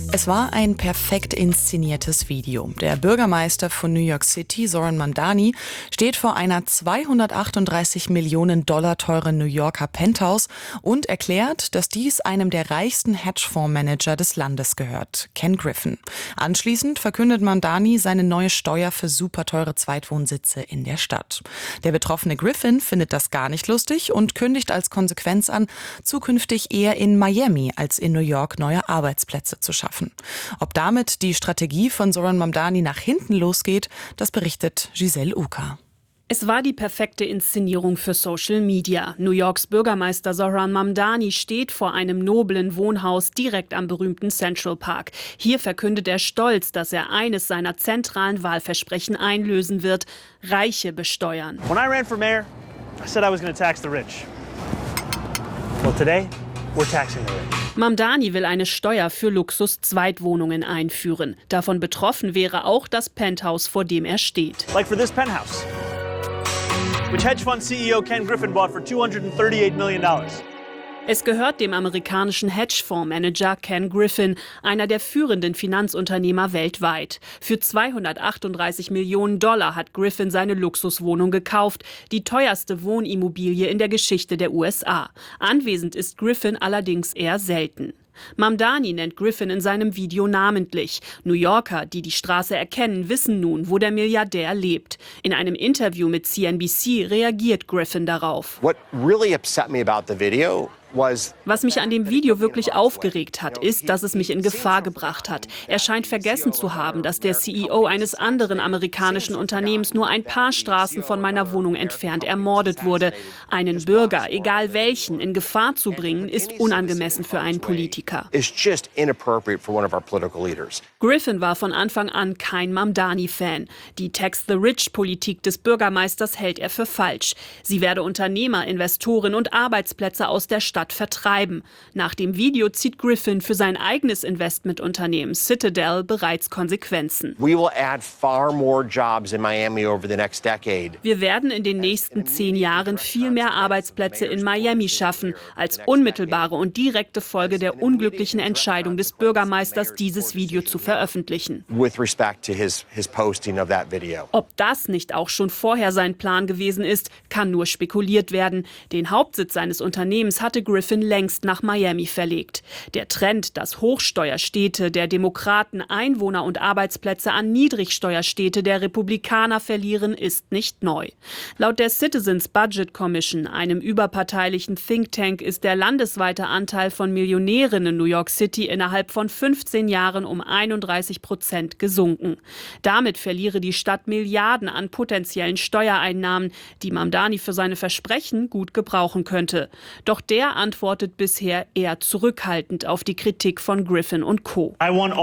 Es war ein perfekt inszeniertes Video. Der Bürgermeister von New York City, Zoran Mamdani, steht vor einer 238 Millionen Dollar teuren New Yorker Penthouse und erklärt, dass dies einem der reichsten Hedgefondsmanager des Landes gehört, Ken Griffin. Anschließend verkündet Mamdani seine neue Steuer für superteure Zweitwohnsitze in der Stadt. Der betroffene Griffin findet das gar nicht lustig und kündigt als Konsequenz an, zukünftig eher in Miami als in New York neue Arbeitsplätze zu schaffen. Ob damit die Strategie von Zoran Mamdani nach hinten losgeht, das berichtet Giselle Uka. Es war die perfekte Inszenierung für Social Media. New Yorks Bürgermeister Zoran Mamdani steht vor einem noblen Wohnhaus direkt am berühmten Central Park. Hier verkündet er stolz, dass er eines seiner zentralen Wahlversprechen einlösen wird: Reiche besteuern. When I ran for mayor, I said I was going to tax the rich. Well, today, we're taxing the rich. Mamdani will eine Steuer für Luxus-Zweitwohnungen einführen. Davon betroffen wäre auch das Penthouse, vor dem er steht. Like for this penthouse, which hedge fund CEO Ken Griffin bought for $238 million. Es gehört dem amerikanischen Hedgefondsmanager Ken Griffin, einer der führenden Finanzunternehmer weltweit. Für 238 Millionen Dollar hat Griffin seine Luxuswohnung gekauft, die teuerste Wohnimmobilie in der Geschichte der USA. Anwesend ist Griffin allerdings eher selten. Mamdani nennt Griffin in seinem Video namentlich. New Yorker, die die Straße erkennen, wissen nun, wo der Milliardär lebt. In einem Interview mit CNBC reagiert Griffin darauf. What really upset me about the video Was mich an dem Video wirklich aufgeregt hat, ist, dass es mich in Gefahr gebracht hat. Er scheint vergessen zu haben, dass der CEO eines anderen amerikanischen Unternehmens nur ein paar Straßen von meiner Wohnung entfernt ermordet wurde. Einen Bürger, egal welchen, in Gefahr zu bringen, ist unangemessen für einen Politiker. Griffin war von Anfang an kein Mamdani-Fan. Die Tax-the-Rich-Politik des Bürgermeisters hält er für falsch. Sie werde Unternehmer, Investoren und Arbeitsplätze aus der Stadt vertreiben. Nach dem Video zieht Griffin für sein eigenes Investmentunternehmen Citadel bereits Konsequenzen. Wir werden in den nächsten 10 Jahren viel mehr Arbeitsplätze in Miami schaffen, als unmittelbare und direkte Folge der unglücklichen Entscheidung des Bürgermeisters, dieses Video zu veröffentlichen. Ob das nicht auch schon vorher sein Plan gewesen ist, kann nur spekuliert werden. Den Hauptsitz seines Unternehmens hatte Griffin längst nach Miami verlegt. Der Trend, dass Hochsteuerstädte der Demokraten Einwohner und Arbeitsplätze an Niedrigsteuerstädte der Republikaner verlieren, ist nicht neu. Laut der Citizens Budget Commission, einem überparteilichen Think Tank, ist der landesweite Anteil von Millionären in New York City innerhalb von 15 Jahren um 31% gesunken. Damit verliere die Stadt Milliarden an potenziellen Steuereinnahmen, die Mamdani für seine Versprechen gut gebrauchen könnte. Doch der antwortet bisher eher zurückhaltend auf die Kritik von Griffin und Co.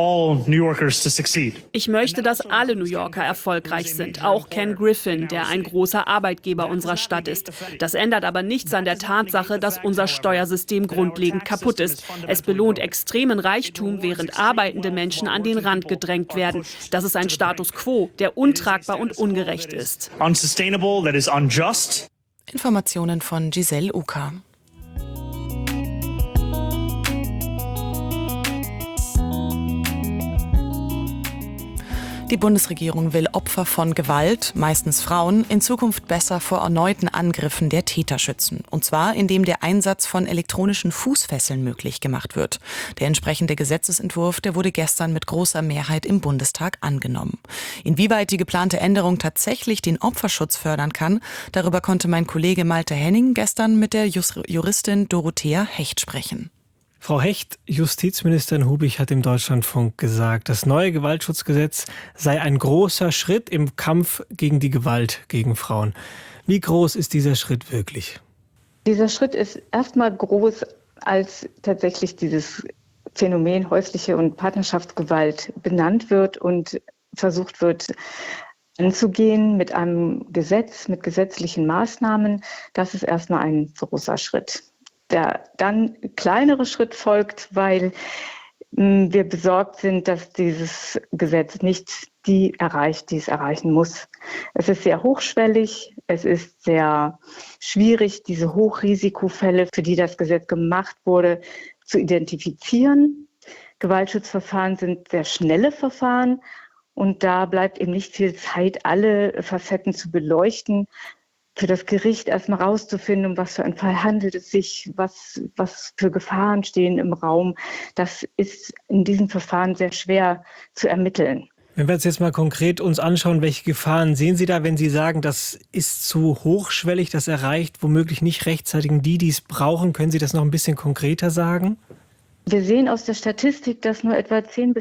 Ich möchte, dass alle New Yorker erfolgreich sind, auch Ken Griffin, der ein großer Arbeitgeber unserer Stadt ist. Das ändert aber nichts an der Tatsache, dass unser Steuersystem grundlegend kaputt ist. Es belohnt extremen Reichtum, während arbeitende Menschen an den Rand gedrängt werden. Das ist ein Status quo, der untragbar und ungerecht ist. Informationen von Giselle Uka. Die Bundesregierung will Opfer von Gewalt, meistens Frauen, in Zukunft besser vor erneuten Angriffen der Täter schützen. Und zwar, indem der Einsatz von elektronischen Fußfesseln möglich gemacht wird. Der entsprechende Gesetzesentwurf, der wurde gestern mit großer Mehrheit im Bundestag angenommen. Inwieweit die geplante Änderung tatsächlich den Opferschutz fördern kann, darüber konnte mein Kollege Malte Henning gestern mit der Juristin Dorothea Hecht sprechen. Frau Hecht, Justizministerin Hubig hat im Deutschlandfunk gesagt, das neue Gewaltschutzgesetz sei ein großer Schritt im Kampf gegen die Gewalt gegen Frauen. Wie groß ist dieser Schritt wirklich? Dieser Schritt ist erstmal groß, als tatsächlich dieses Phänomen häusliche und Partnerschaftsgewalt benannt wird und versucht wird anzugehen mit einem Gesetz, mit gesetzlichen Maßnahmen. Das ist erstmal ein großer Schritt. Der dann kleinere Schritt folgt, weil wir besorgt sind, dass dieses Gesetz nicht die erreicht, die es erreichen muss. Es ist sehr hochschwellig, es ist sehr schwierig, diese Hochrisikofälle, für die das Gesetz gemacht wurde, zu identifizieren. Gewaltschutzverfahren sind sehr schnelle Verfahren und da bleibt eben nicht viel Zeit, alle Facetten zu beleuchten. Für das Gericht erstmal rauszufinden, um was für einen Fall handelt es sich, was für Gefahren stehen im Raum. Das ist in diesem Verfahren sehr schwer zu ermitteln. Wenn wir uns jetzt mal konkret uns anschauen, welche Gefahren sehen Sie da, wenn Sie sagen, das ist zu hochschwellig, das erreicht womöglich nicht rechtzeitig die es brauchen? Können Sie das noch ein bisschen konkreter sagen? Wir sehen aus der Statistik, dass nur etwa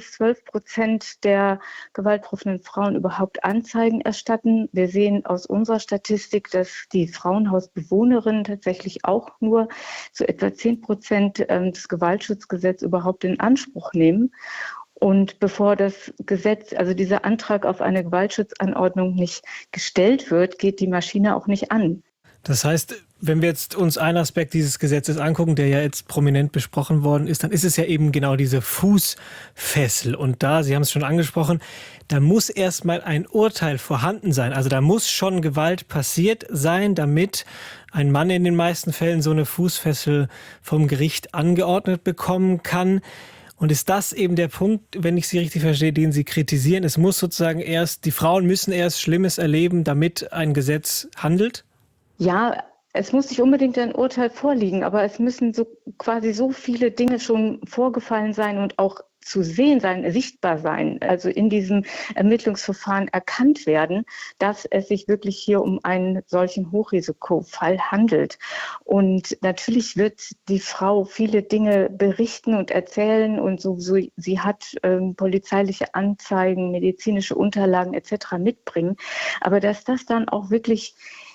10-12% der gewaltbetroffenen Frauen überhaupt Anzeigen erstatten. Wir sehen aus unserer Statistik, dass die Frauenhausbewohnerinnen tatsächlich auch nur zu etwa 10% des Gewaltschutzgesetzes überhaupt in Anspruch nehmen. Und bevor das Gesetz, also dieser Antrag auf eine Gewaltschutzanordnung nicht gestellt wird, geht die Maschine auch nicht an. Das heißt, wenn wir jetzt uns einen Aspekt dieses Gesetzes angucken, der ja jetzt prominent besprochen worden ist, dann ist es ja eben genau diese Fußfessel. Und da, Sie haben es schon angesprochen, da muss erstmal ein Urteil vorhanden sein. Also da muss schon Gewalt passiert sein, damit ein Mann in den meisten Fällen so eine Fußfessel vom Gericht angeordnet bekommen kann. Und ist das eben der Punkt, wenn ich Sie richtig verstehe, den Sie kritisieren? Es muss sozusagen die Frauen müssen erst Schlimmes erleben, damit ein Gesetz handelt? Ja, es muss nicht unbedingt ein Urteil vorliegen, aber es müssen quasi so viele Dinge schon vorgefallen sein und auch zu sehen sein, sichtbar sein, also in diesem Ermittlungsverfahren erkannt werden, dass es sich wirklich hier um einen solchen Hochrisikofall handelt. Und natürlich wird die Frau viele Dinge berichten und erzählen und sie hat polizeiliche Anzeigen, medizinische Unterlagen etc. mitbringen. Aber dass das dann auch wirklich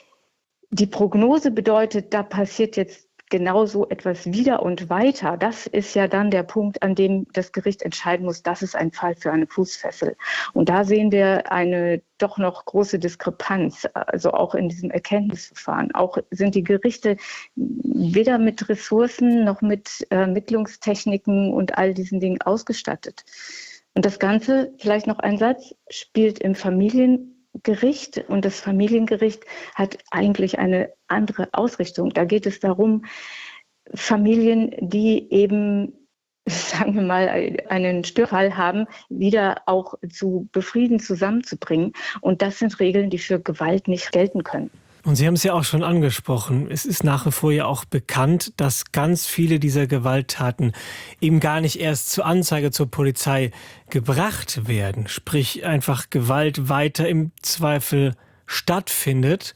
die Prognose bedeutet, da passiert jetzt genau so etwas wieder und weiter. Das ist ja dann der Punkt, an dem das Gericht entscheiden muss, das ist ein Fall für eine Fußfessel. Und da sehen wir eine doch noch große Diskrepanz, also auch in diesem Erkenntnisverfahren. Auch sind die Gerichte weder mit Ressourcen noch mit Ermittlungstechniken und all diesen Dingen ausgestattet. Und das Ganze, vielleicht noch ein Satz, spielt im Familiengericht und das Familiengericht hat eigentlich eine andere Ausrichtung. Da geht es darum, Familien, die eben, sagen wir mal, einen Störfall haben, wieder auch zu befrieden, zusammenzubringen. Und das sind Regeln, die für Gewalt nicht gelten können. Und Sie haben es ja auch schon angesprochen. Es ist nach wie vor ja auch bekannt, dass ganz viele dieser Gewalttaten eben gar nicht erst zur Anzeige zur Polizei gebracht werden. Sprich, einfach Gewalt weiter im Zweifel stattfindet.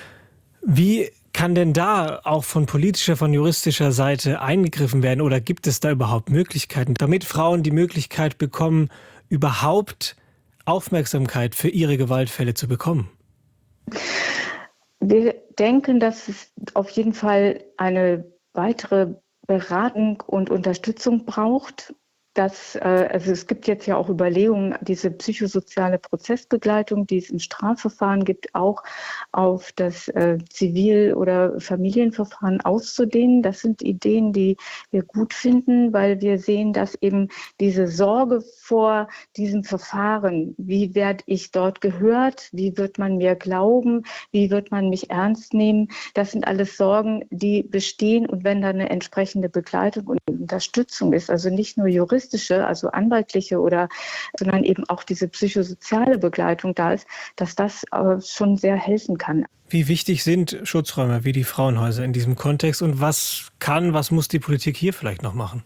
Wie kann denn da auch von politischer, von juristischer Seite eingegriffen werden? Oder gibt es da überhaupt Möglichkeiten, damit Frauen die Möglichkeit bekommen, überhaupt Aufmerksamkeit für ihre Gewaltfälle zu bekommen? Wir denken, dass es auf jeden Fall eine weitere Beratung und Unterstützung braucht. Also es gibt jetzt ja auch Überlegungen, diese psychosoziale Prozessbegleitung, die es im Strafverfahren gibt, auch auf das Zivil- oder Familienverfahren auszudehnen. Das sind Ideen, die wir gut finden, weil wir sehen, dass eben diese Sorge vor diesem Verfahren, wie werde ich dort gehört, wie wird man mir glauben, wie wird man mich ernst nehmen, das sind alles Sorgen, die bestehen. Und wenn da eine entsprechende Begleitung und Unterstützung ist, also nicht nur juristische, also anwaltliche sondern eben auch diese psychosoziale Begleitung da ist, dass das schon sehr helfen kann. Wie wichtig sind Schutzräume wie die Frauenhäuser in diesem Kontext und was muss die Politik hier vielleicht noch machen?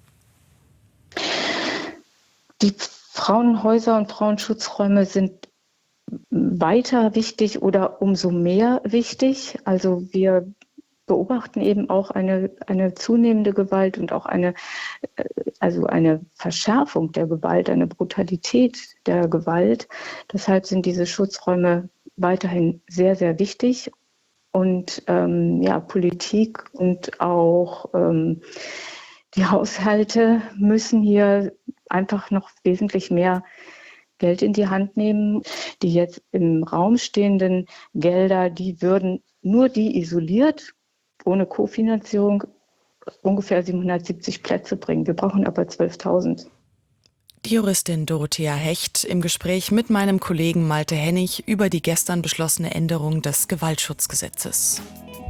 Die Frauenhäuser und Frauenschutzräume sind weiter wichtig oder umso mehr wichtig. Also wir beobachten eben auch eine zunehmende Gewalt und auch eine Verschärfung der Gewalt, eine Brutalität der Gewalt. Deshalb sind diese Schutzräume weiterhin sehr, sehr wichtig. Und Politik und auch die Haushalte müssen hier einfach noch wesentlich mehr Geld in die Hand nehmen. Die jetzt im Raum stehenden Gelder, die würden nur die isoliert, ohne Kofinanzierung, ungefähr 770 Plätze bringen. Wir brauchen aber 12.000. Die Juristin Dorothea Hecht im Gespräch mit meinem Kollegen Malte Hennig über die gestern beschlossene Änderung des Gewaltschutzgesetzes.